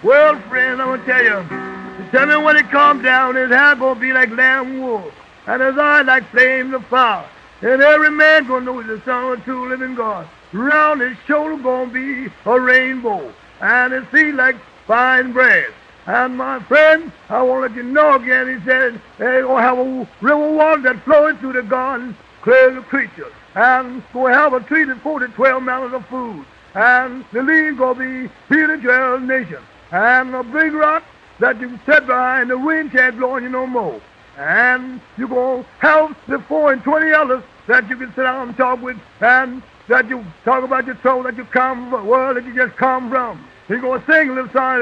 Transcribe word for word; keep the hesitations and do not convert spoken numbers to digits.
Well, friend, I'm gonna tell you. Tell me when it comes down, his hair gonna be like lamb wool, and his eyes like flames of fire. And every man gonna know he's the son of a true living God. Round his shoulder gonna be a rainbow, and his feet like fine brass. And my friend, I want to let you know again, he said, they're going to have a river water that flows through the garden, clear the creatures. And going to have a tree that forty twelve mountains of food. And the leaves going to be healing twelve nations. And a big rock that you can sit behind, the wind can't blow on you no more. And you're going to have the four and twenty others that you can sit down and talk with, and that you talk about your soul that you come from, the world that you just come from. He's going to sing a little song.